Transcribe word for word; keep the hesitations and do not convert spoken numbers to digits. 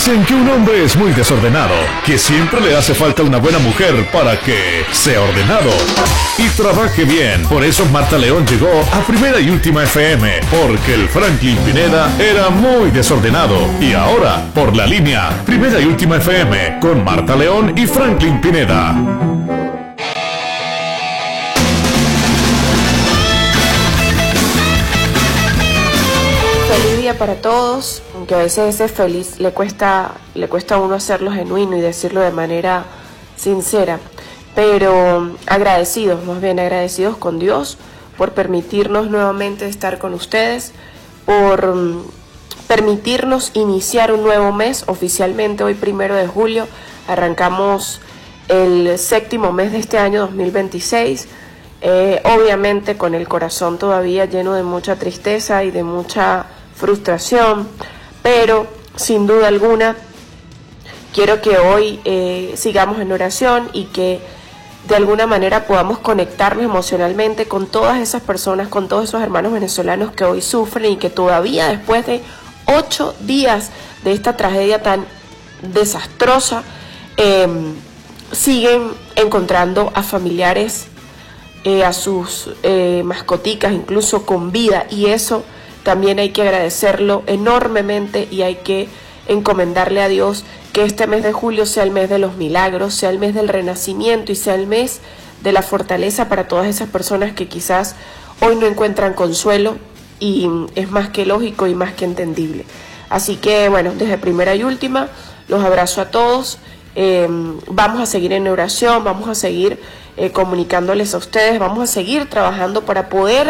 Dicen que un hombre es muy desordenado, que siempre le hace falta una buena mujer para que sea ordenado y trabaje bien. Por eso Marta León llegó a Primera y Última F M, porque el Franklin Pineda era muy desordenado. Y ahora, por la línea Primera y Última F M, con Marta León y Franklin Pineda. Feliz día para todos, aunque a veces ese feliz le cuesta, le cuesta a uno hacerlo genuino y decirlo de manera sincera, pero agradecidos, más bien agradecidos con Dios por permitirnos nuevamente estar con ustedes, por um, permitirnos iniciar un nuevo mes. Oficialmente hoy primero de julio arrancamos el séptimo mes de este año dos mil veintiséis, eh, obviamente con el corazón todavía lleno de mucha tristeza y de mucha frustración, pero sin duda alguna quiero que hoy eh, sigamos en oración y que de alguna manera podamos conectarnos emocionalmente con todas esas personas, con todos esos hermanos venezolanos que hoy sufren y que todavía después de ocho días de esta tragedia tan desastrosa eh, siguen encontrando a familiares, eh, a sus eh, mascoticas incluso con vida, y eso también hay que agradecerlo enormemente y hay que encomendarle a Dios que este mes de julio sea el mes de los milagros, sea el mes del renacimiento y sea el mes de la fortaleza para todas esas personas que quizás hoy no encuentran consuelo, y es más que lógico y más que entendible. Así que bueno, desde Primera y Última los abrazo a todos, eh, vamos a seguir en oración, vamos a seguir eh, comunicándoles a ustedes, vamos a seguir trabajando para poder